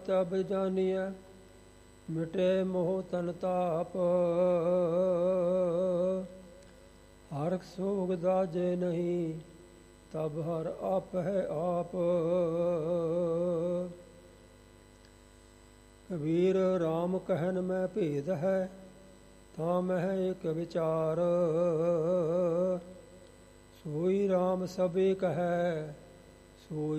ਤਬ ਜਾਨੀਐ ਮਿਟੇ ਮੋਹ ਤਨ ਤਾਪ। ਹਰ ਸੋਗ ਦਾਜੇ ਨਹੀਂ ਤਬ ਹਰ ਆਪ ਹੈ ਆਪ। ਕਬੀਰ ਰਾਮ ਕਹਿਨ ਮੈਂ ਭੇਦ ਹੈ ਤਾਂ ਮਹਿ ਇੱਕ ਵਿਚਾਰ। ਸੋਈ ਰਾਮ ਸਭੇ ਕਹੈ ਸੋਈ